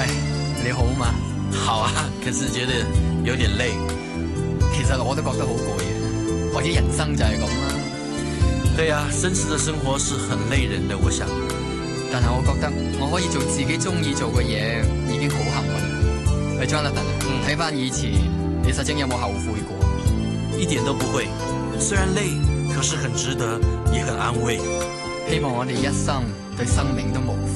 喂，你好嘛？ 好啊，可是覺得有點累。 其實我都覺得好攰嘅，或者人生就係咁啦。 對啊，真實的生活是很累人的，我想。 但係我覺得我可以做自己中意做嘅嘢，已經好幸運。喂 Jonathan，睇翻以前，你實情有冇後悔過？ 一點都不會，雖然累，可是很值得，也很安慰。 希望我哋一生對生命都無